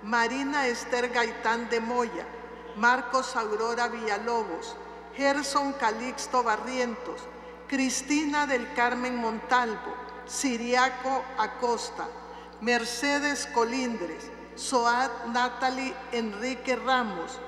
Marina Esther Gaitán de Moya, Marcos Aurora Villalobos, Gerson Calixto Barrientos, Cristina del Carmen Montalvo, Siriaco Acosta, Mercedes Colindres, Soad Natalie Enrique Ramos,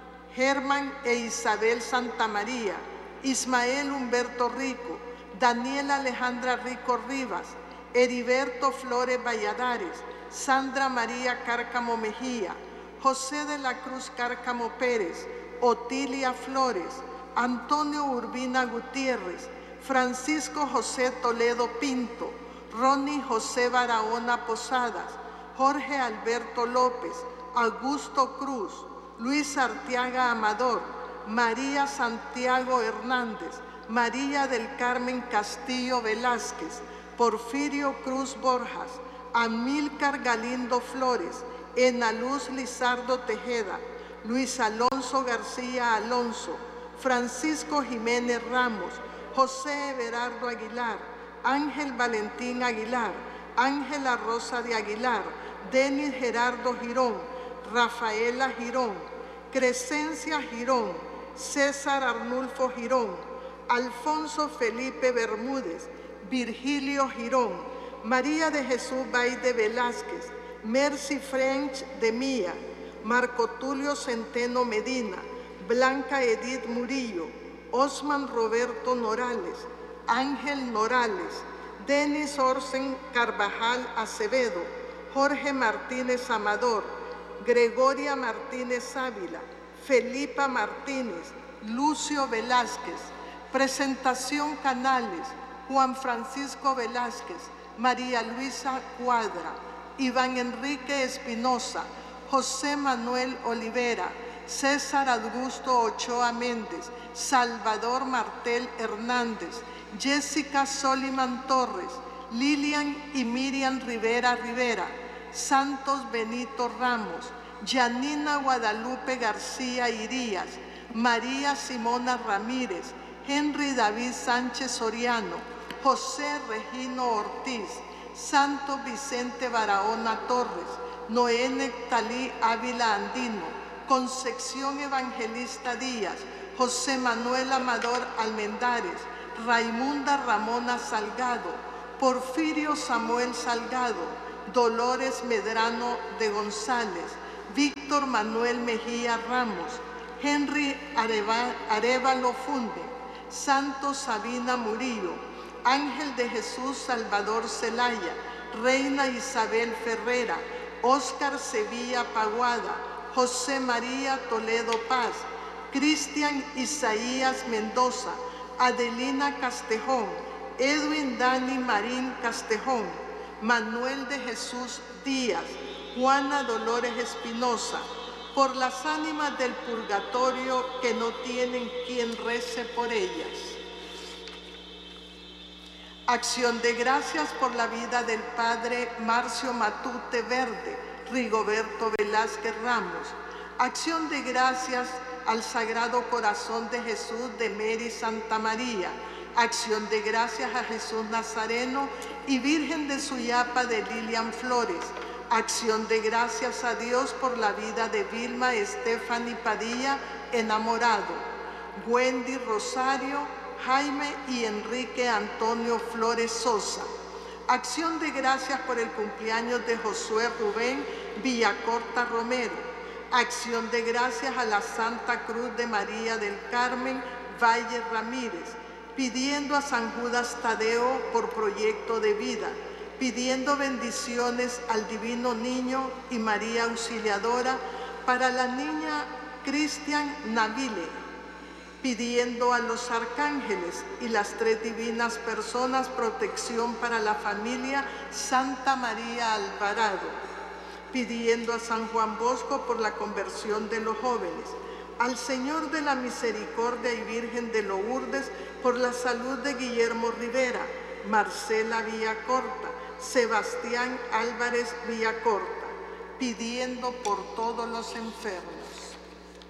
Germán e Isabel Santamaría, Ismael Humberto Rico, Daniela Alejandra Rico Rivas, Heriberto Flores Valladares, Sandra María Cárcamo Mejía, José de la Cruz Cárcamo Pérez, Otilia Flores, Antonio Urbina Gutiérrez, Francisco José Toledo Pinto, Ronnie José Barahona Posadas, Jorge Alberto López, Augusto Cruz, Luis Arteaga Amador, María Santiago Hernández, María del Carmen Castillo Velázquez, Porfirio Cruz Borjas, Amílcar Galindo Flores, Enaluz Lizardo Tejeda, Luis Alonso García Alonso, Francisco Jiménez Ramos, José Everardo Aguilar, Ángel Valentín Aguilar, Ángela Rosa de Aguilar, Denis Gerardo Girón, Rafaela Girón, Crescencia Girón, César Arnulfo Girón, Alfonso Felipe Bermúdez, Virgilio Girón, María de Jesús Baide Velázquez, Mercy French de Mía, Marco Tulio Centeno Medina, Blanca Edith Murillo, Osman Roberto Norales, Ángel Norales, Denis Orsen Carvajal Acevedo, Jorge Martínez Amador, Gregoria Martínez Ávila, Felipa Martínez, Lucio Velázquez. Presentación Canales, Juan Francisco Velázquez, María Luisa Cuadra, Iván Enrique Espinosa, José Manuel Olivera, César Augusto Ochoa Méndez, Salvador Martel Hernández, Jessica Soliman Torres, Lilian y Miriam Rivera Rivera, Santos Benito Ramos, Yanina Guadalupe García Irías, María Simona Ramírez, Henry David Sánchez Soriano, José Regino Ortiz, Santo Vicente Barahona Torres, Noé Nectalí Ávila Andino, Concepción Evangelista Díaz, José Manuel Amador Almendares, Raimunda Ramona Salgado, Porfirio Samuel Salgado, Dolores Medrano de González, Víctor Manuel Mejía Ramos, Henry Arévalo Funde, Santos Sabina Murillo, Ángel de Jesús Salvador Zelaya, Reina Isabel Ferrera, Óscar Sevilla Paguada, José María Toledo Paz, Cristian Isaías Mendoza, Adelina Castejón, Edwin Dani Marín Castejón, Manuel de Jesús Díaz, Juana Dolores Espinosa, por las ánimas del purgatorio que no tienen quien rece por ellas. Acción de gracias por la vida del Padre Marcio Matute Verde, Rigoberto Velázquez Ramos. Acción de gracias al Sagrado Corazón de Jesús de Mary Santa María. Acción de gracias a Jesús Nazareno y Virgen de Suyapa de Lilian Flores. Acción de gracias a Dios por la vida de Vilma Stephanie Padilla, enamorado. Wendy Rosario, Jaime y Enrique Antonio Flores Sosa. Acción de gracias por el cumpleaños de Josué Rubén Villacorta Romero. Acción de gracias a la Santa Cruz de María del Carmen Valle Ramírez, pidiendo a San Judas Tadeo por proyecto de vida, pidiendo bendiciones al Divino Niño y María Auxiliadora para la niña Cristian Navile, pidiendo a los arcángeles y las tres divinas personas protección para la familia Santa María Alvarado, pidiendo a San Juan Bosco por la conversión de los jóvenes, al Señor de la Misericordia y Virgen de Lourdes por la salud de Guillermo Rivera, Marcela Villacorta, Sebastián Álvarez Villacorta, pidiendo por todos los enfermos.